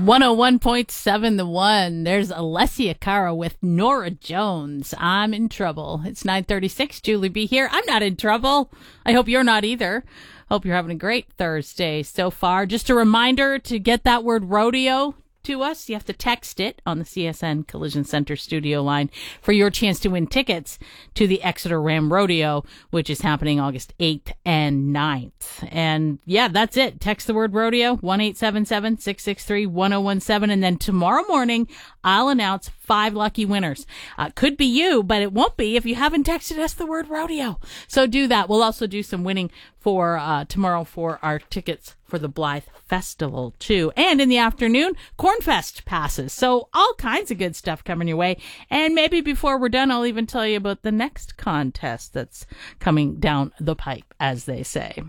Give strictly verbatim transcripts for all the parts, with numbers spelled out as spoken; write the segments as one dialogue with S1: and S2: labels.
S1: one oh one point seven The One. There's Alessia Cara with Nora Jones. I'm in trouble. It's nine thirty-six. Julie B here. I'm not in trouble. I hope you're not either. Hope you're having a great Thursday so far. Just a reminder to get that word rodeo to us. You have to text it on the C S N Collision Center studio line for your chance to win tickets to the Exeter Ram Rodeo, which is happening August eighth and ninth. And yeah, that's it. Text the word rodeo, one eight seven seven, six six three, one oh one seven. And then tomorrow morning, I'll announce five lucky winners. Uh, could be you, but it won't be if you haven't texted us the word rodeo. So do that. We'll also do some winning for uh, tomorrow for our tickets for the Blythe Festival, too. And in the afternoon, Cornfest passes. So all kinds of good stuff coming your way. And maybe before we're done, I'll even tell you about the next contest that's coming down the pipe, as they say.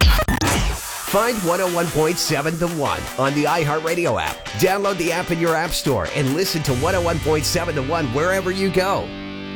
S2: Find one oh one point seven The One on the iHeartRadio app. Download the app in your app store and listen to one oh one point seven The One wherever you go.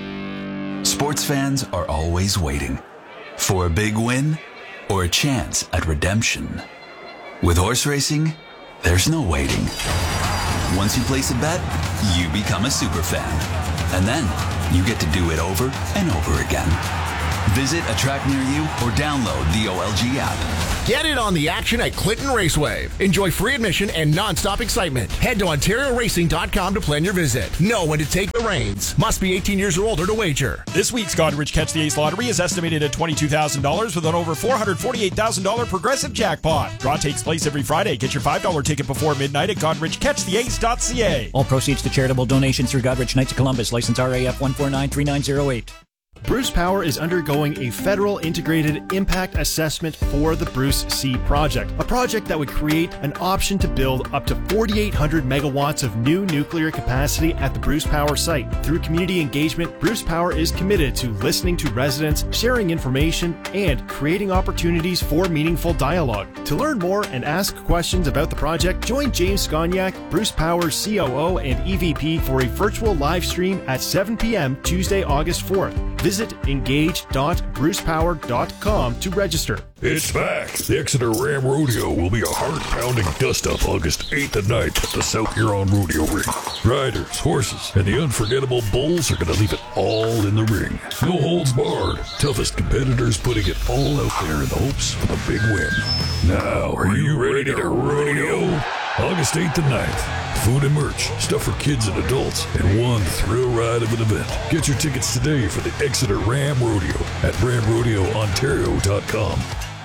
S3: Sports fans are always waiting for a big win or a chance at redemption. With horse racing, there's no waiting. Once you place a bet, you become a super fan. And then you get to do it over and over again. Visit a track near you or download the O L G app.
S4: Get in on the action at Clinton Raceway. Enjoy free admission and non-stop excitement. Head to Ontario Racing dot com to plan your visit. Know when to take the reins. Must be eighteen years or older to wager.
S5: This week's Godrich Catch the Ace lottery is estimated at twenty-two thousand dollars with an over four hundred forty-eight thousand dollars progressive jackpot. Draw takes place every Friday. Get your five dollars ticket before midnight at Godrich Catch the Ace dot c a.
S6: All proceeds to charitable donations through Godrich Knights of Columbus. License R A F one four nine three nine zero eight.
S7: Bruce Power is undergoing a federal integrated impact assessment for the Bruce C project, a project that would create an option to build up to forty-eight hundred megawatts of new nuclear capacity at the Bruce Power site. Through community engagement, Bruce Power is committed to listening to residents, sharing information, and creating opportunities for meaningful dialogue. To learn more and ask questions about the project, join James Sconiak, Bruce Power's C O O and E V P, for a virtual live stream at seven p.m. Tuesday, August fourth. Visit engage dot bruce power dot com to register.
S8: It's back. The Exeter Ram Rodeo will be a heart-pounding dust-up August eighth and ninth at the South Huron Rodeo Ring. Riders, horses, and the unforgettable bulls are going to leave it all in the ring. No holds barred. Toughest competitors putting it all out there in the hopes for the big win. Now, are you ready to rodeo? August eighth and ninth. Food and merch, stuff for kids and adults, and one thrill ride of an event. Get your tickets today for the Exeter Ram Rodeo at ram rodeo ontario dot com.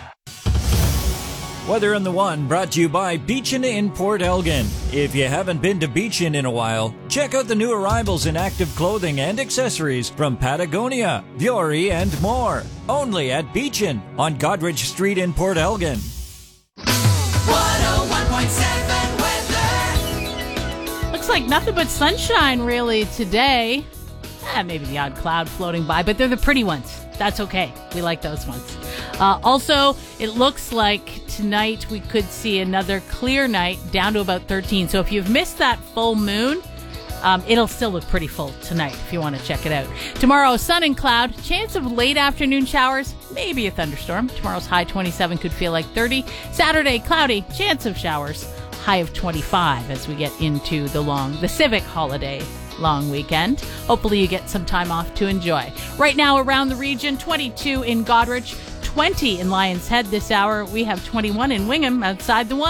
S6: Weather on the One brought to you by Beechin in Port Elgin. If you haven't been to Beechin in a while, check out the new arrivals in active clothing and accessories from Patagonia, Vuori, and more. Only at Beechin on Godrich Street in Port Elgin.
S1: one oh one point seven weather. Looks like nothing but sunshine really today. Eh, maybe the odd cloud floating by, but they're the pretty ones. That's okay. We like those ones. Uh, also, it looks like tonight we could see another clear night down to about thirteen. So if you've missed that full moon, um, it'll still look pretty full tonight if you want to check it out. Tomorrow, sun and cloud. Chance of late afternoon showers. Maybe a thunderstorm. Tomorrow's high twenty-seven could feel like thirty. Saturday, cloudy. Chance of showers. High of twenty-five as we get into the long, the civic holiday long weekend. Hopefully you get some time off to enjoy. Right now around the region, twenty-two in Godrich, twenty in Lions Head this hour. We have twenty-one in Wingham outside the One.